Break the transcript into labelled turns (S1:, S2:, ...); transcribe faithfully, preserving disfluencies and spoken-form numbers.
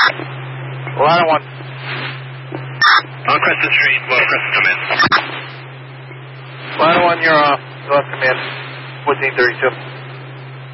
S1: Ladder one.
S2: On Crescent Street, well, Crescent, come in.
S1: Ladder one, you're off. You'll have command. fourteen thirty-two.